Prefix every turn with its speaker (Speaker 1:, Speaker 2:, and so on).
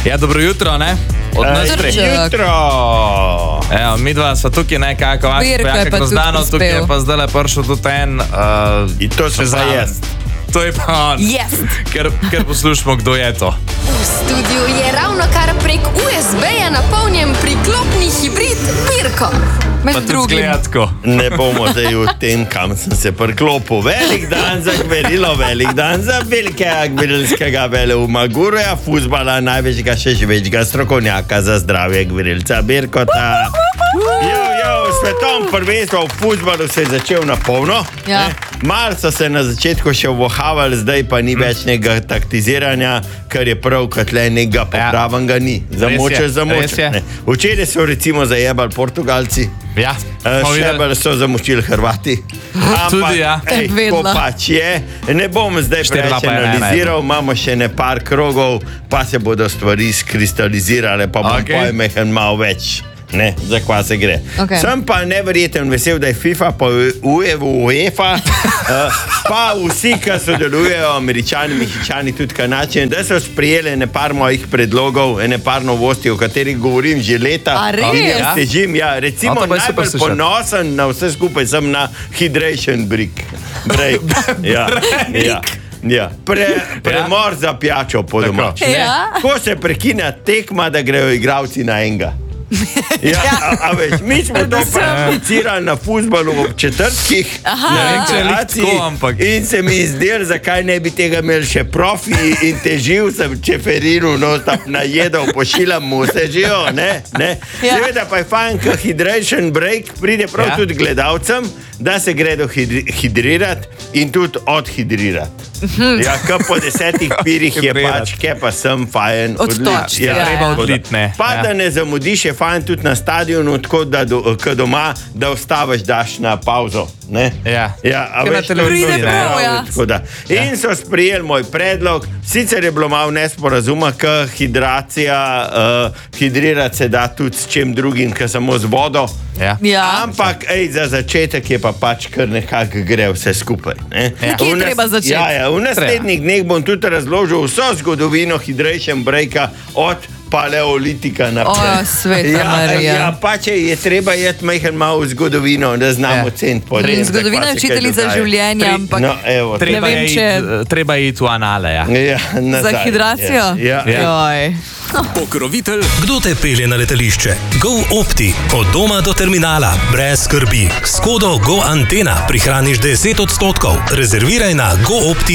Speaker 1: Ja, dobro jutro, ne? Od nas
Speaker 2: Jutro!
Speaker 1: Evo, midva sva tukaj nekako, Grozdano, tukaj je pa zdaj prišel tudi en...
Speaker 2: In to se za jest.
Speaker 1: To je pa on. Ker poslušamo, kdo je to.
Speaker 3: V studiu je ravno kar prek USB-ja napolnjen priklopni hibrid Pirko.
Speaker 1: Pa tudi zgledko.
Speaker 2: Ne bomo zdaj v tem, kam sem se priklopil. Velik dan za gverilo, velik dan za velikega gverilskega veleuma guruja, fuzbala, največjega še živečega strokovnjaka za zdravje gverilca Birkota. Svetovno prvenstvo v fuzbalu se je začel na polno.
Speaker 4: Ja.
Speaker 2: Malo so se na začetku še vohavali, zdaj pa ni več nekega taktiziranja, ker je prav, kot le nekega popravanga ni. Zamočeš. Včeraj so recimo zajebali Portugalci.
Speaker 1: Ja.
Speaker 2: Šebel so zamočili Hrvati.
Speaker 1: Tudi ja.
Speaker 2: Ko pač je, ne bom zdaj preveč analiziral, imamo še ne par krogov, pa se bodo stvari skristalizirale, pa bom pojmehen malo več. Ne, za kva se gre. Sem pa neverjeten vesel, da je FIFA pa UEFA, pa vsi, ki sodelujejo, Američani, Mehičani, tudi Kanačani, da so sprijeli ene par mojih predlogov, ene par novosti, o katerih govorim že leta.
Speaker 4: A res?
Speaker 2: Težim, ja, recimo najbolj ponosen na vse skupaj sem na hydration break. Ja. Premor za pijačo po domač. Ko se prekine tekma, da grejo igralci na enega. A veš, mi smo to prakticirali na fuzbalu ob četrtkih in se mi izdel, zakaj ne bi tega imeli še profi in težil sem Čeferinu, najedal, pošiljam mu se živo, ne? Seveda pa je fajn, ko hydration break pride prav tudi gledalcem, da se gredo hidrirati in tudi odhidrirati. Ja, ko po 10 pirih je pač, kje pa sem fajn
Speaker 4: odličen.
Speaker 2: Pa da ne zamudiš, je fajn tudi na stadionu, tako da doma, da ostavaš, daš na pauzo. In so sprijeli moj predlog, sicer je bilo malo nesporazuma, ker hidrirati se da tudi s čem drugim, ker samo z vodo. Ampak za začetek je pa pač kar nekako gre vse skupaj.
Speaker 4: Kje je treba začeti?
Speaker 2: V naslednjih dneh bom tudi razložil vso zgodovino hydration breaka od paleolitika naprej.
Speaker 4: Sveta Marija.
Speaker 2: Pa če je treba jeti majhen malo v zgodovino, da znamo ceniti.
Speaker 4: Zgodovina je učiteljica življenja, ampak ne vem, če...
Speaker 1: Treba iti v anale,
Speaker 4: Za hidracijo?
Speaker 5: Pokrovitelj, kdo te pelje na letališče? Go Opti, od doma do terminala, brez skrbi. S kodo Go Antena prihraniš 10%. Rezerviraj na Go Opti.